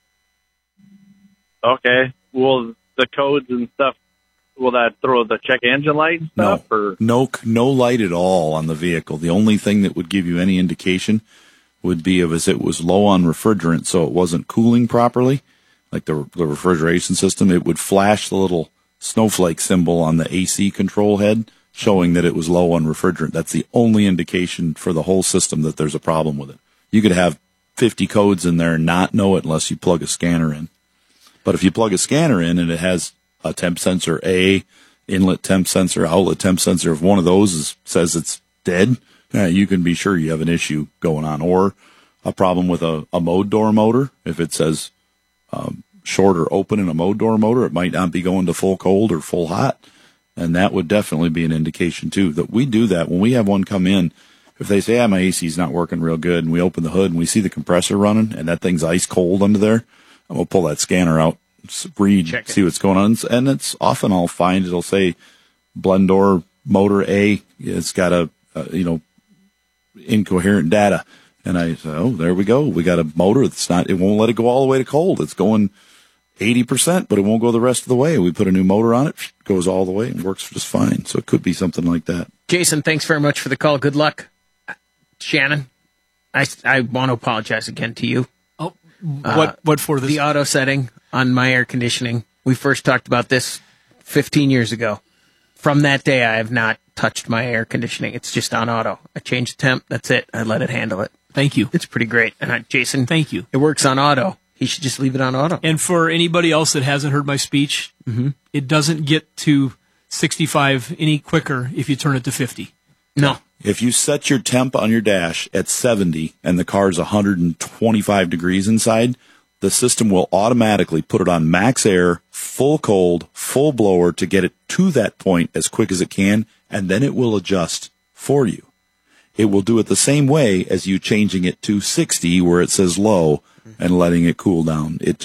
Okay. Well, the codes and stuff, will that throw the check engine light and stuff? No, Or? no, no light at all on the vehicle. The only thing that would give you any indication would be if it was low on refrigerant, so it wasn't cooling properly, like the, the refrigeration system. It would flash the little snowflake symbol on the A C control head, showing that it was low on refrigerant. That's the only indication for the whole system that there's a problem with it. You could have fifty codes in there and not know it unless you plug a scanner in. But if you plug a scanner in and it has a temp sensor A, inlet temp sensor, outlet temp sensor, if one of those is, says it's dead, uh, you can be sure you have an issue going on. Or a problem with a, a mode door motor. If it says um, short or open in a mode door motor, it might not be going to full cold or full hot. And that would definitely be an indication, too, that we do that. When we have one come in, if they say, ah, my A C's not working real good, and we open the hood and we see the compressor running and that thing's ice cold under there, and we'll pull that scanner out, read, see what's going on. And it's often I'll find it'll say blend door motor A. It's got a, a, you know, incoherent data. And I say, oh, there we go. We got a motor that's not, it won't let it go all the way to cold. It's going eighty percent, but it won't go the rest of the way. We put a new motor on it, goes all the way and works just fine. So it could be something like that. Jason, thanks very much for the call. Good luck. Shannon, I, I want to apologize again to you. Oh, what, what for this? The auto setting on my air conditioning. We first talked about this fifteen years ago. From that day, I have not touched my air conditioning. It's just on auto. I change the temp. That's it. I let it handle it. Thank you. It's pretty great. And I, Jason, thank you. It works on auto. He should just leave it on auto. And for anybody else that hasn't heard my speech, mm-hmm. it doesn't get to sixty-five any quicker if you turn it to fifty. No. If you set your temp on your dash at seventy and the car's one hundred twenty-five degrees inside, the system will automatically put it on max air, full cold, full blower to get it to that point as quick as it can, and then it will adjust for you. It will do it the same way as you changing it to sixty where it says low and letting it cool down. It just,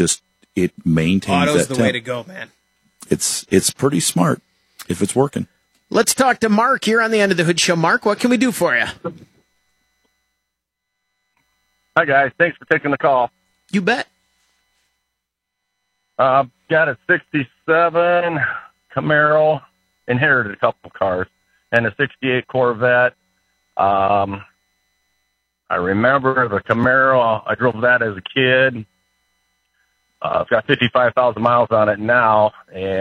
it maintains Auto's that the way temp. to go, man. It's it's pretty smart if it's working. Let's talk to Mark. You're on the End of the Hood Show. Mark, what can we do for you? Hi, guys. Thanks for taking the call. You bet. Uh, got a sixty-seven Camaro, inherited a couple cars, and a sixty-eight Corvette. Um, I remember the Camaro. I drove that as a kid. Uh, I've got fifty-five thousand miles on it now, and